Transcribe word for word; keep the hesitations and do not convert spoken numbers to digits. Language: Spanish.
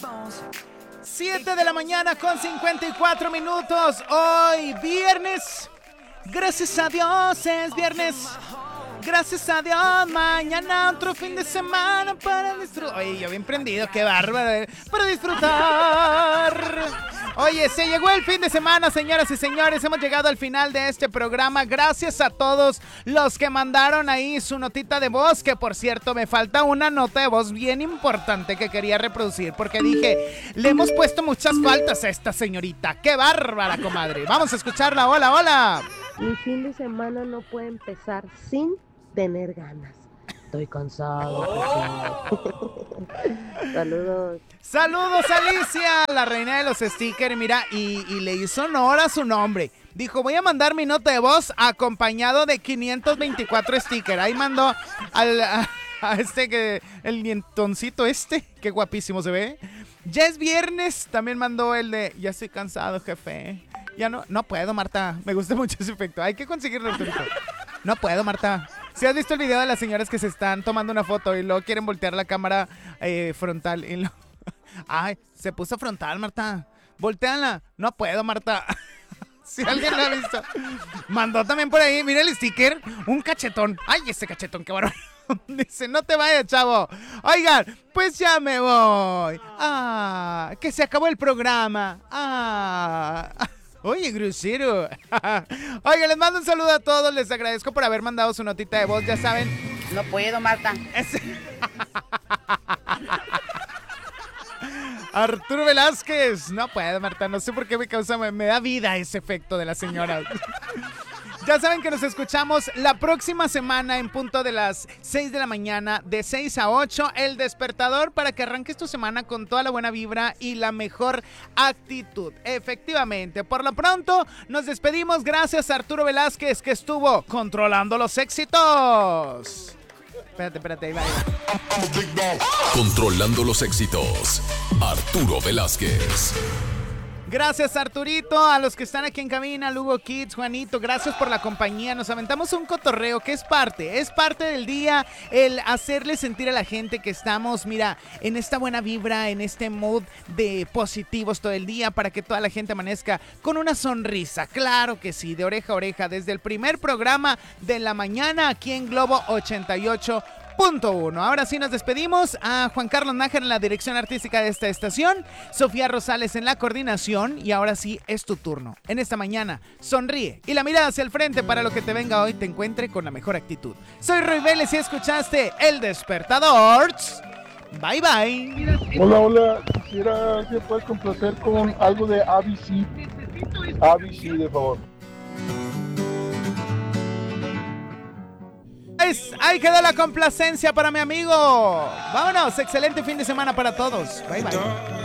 siete de la mañana con cincuenta y cuatro minutos. Hoy viernes. Gracias a Dios es viernes. Gracias a Dios, mañana otro fin de semana para disfrutar. Oye, yo bien prendido, qué bárbaro, eh, para disfrutar. Oye, se llegó el fin de semana, señoras y señores. Hemos llegado al final de este programa. Gracias a todos los que mandaron ahí su notita de voz. Que por cierto, me falta una nota de voz bien importante que quería reproducir. Porque dije, le hemos puesto muchas faltas a esta señorita. ¡Qué bárbara, comadre! Vamos a escucharla. Hola, hola. Mi fin de semana no puede empezar sin tener ganas. Estoy cansado. Saludos. Saludos, Alicia, la reina de los stickers. Mira, y, y le hizo honor a su nombre. Dijo, voy a mandar mi nota de voz acompañado de quinientos veinticuatro stickers. Ahí mandó al, a, a este, que el dientoncito este. Qué guapísimo se ve. Ya es viernes. También mandó el de, ya estoy cansado, jefe. Ya no, no puedo, Marta. Me gusta mucho ese efecto. Hay que conseguirlo, Arturito. No puedo, Marta. Si has visto el video de las señoras que se están tomando una foto y luego quieren voltear la cámara eh, frontal y lo... Ay, se puso frontal, Marta. Volteala. No puedo, Marta. Si alguien lo ha visto. Mandó también por ahí, mira el sticker, un cachetón. Ay, ese cachetón, qué varón. Dice, no te vayas, chavo. Oigan, pues ya me voy. Ah, que se acabó el programa. Ah... Oye, grosero. Oiga, les mando un saludo a todos. Les agradezco por haber mandado su notita de voz. Ya saben. No puedo, Marta. Es... Arturo Velázquez. No puedo, Marta. No sé por qué me causa, me, me da vida ese efecto de la señora. Ya saben que nos escuchamos la próxima semana en punto de las seis de la mañana, de seis a ocho, El Despertador, para que arranques tu semana con toda la buena vibra y la mejor actitud. Efectivamente, por lo pronto nos despedimos. Gracias a Arturo Velázquez, que estuvo controlando los éxitos. Espérate, espérate, ahí va, ahí va. Controlando los éxitos, Arturo Velázquez. Gracias, Arturito, a los que están aquí en cabina, Lugo Kids, Juanito, gracias por la compañía. Nos aventamos un cotorreo que es parte, es parte del día, el hacerle sentir a la gente que estamos, mira, en esta buena vibra, en este mood de positivos todo el día, para que toda la gente amanezca con una sonrisa. Claro que sí, de oreja a oreja, desde el primer programa de la mañana aquí en Globo ochenta y ocho punto uno. Ahora sí nos despedimos. A Juan Carlos Nájar en la dirección artística de esta estación, Sofía Rosales en la coordinación, y ahora sí es tu turno. En esta mañana, sonríe y la mirada hacia el frente para lo que te venga hoy te encuentre con la mejor actitud. Soy Roy Vélez y escuchaste El Despertador. Bye bye. Hola, hola. Quisiera que puedes complacer con algo de A B C. A B C, de favor. Ahí quedó la complacencia para mi amigo. Vámonos, excelente fin de semana para todos. Bye bye.